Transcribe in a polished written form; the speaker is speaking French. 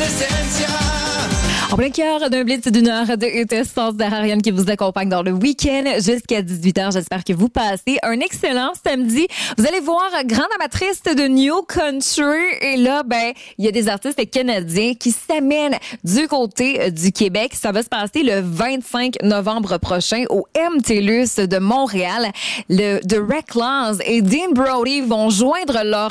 En plein cœur d'un blitz d'une heure de Essence d'Ariane qui vous accompagne dans le week-end jusqu'à 18h. J'espère que vous passez un excellent samedi. Vous allez voir, grande amatrice de New Country. Et là, il y a des artistes canadiens qui s'amènent du côté du Québec. Ça va se passer le 25 novembre prochain au MTLUS de Montréal. The Reckless et Dean Brody vont joindre leur